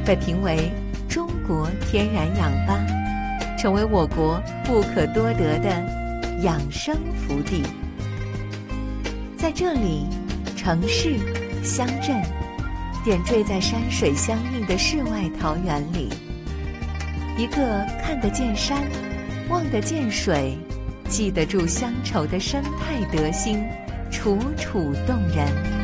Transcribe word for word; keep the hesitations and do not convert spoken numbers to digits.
被评为中国天然氧吧，成为我国不可多得的养生福地。在这里，城市、乡镇点缀在山水相映的世外桃源里，一个看得见山、望得见水、记得住乡愁的生态德行，楚楚动人。